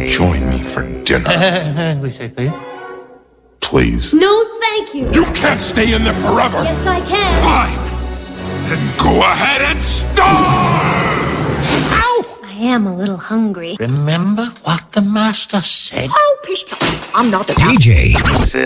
Join me for dinner. Please. No, thank you. You can't stay in there forever. Yes, I can. Fine. Then go ahead and starve. Ow! I am a little hungry. Remember what the master said? Oh, pish, I'm not a DJ.